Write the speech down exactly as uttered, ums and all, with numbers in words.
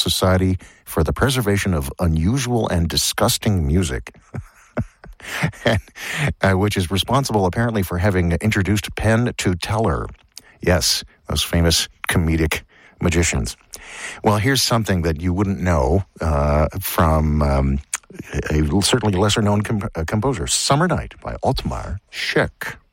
Society for the Preservation of Unusual and Disgusting Music, and, uh, which is responsible apparently for having introduced Penn to Teller. Yes, those famous comedic magicians. Well, here's something that you wouldn't know uh, from um, a certainly lesser-known comp- uh, composer, Summer Night by Ottmar Schoeck.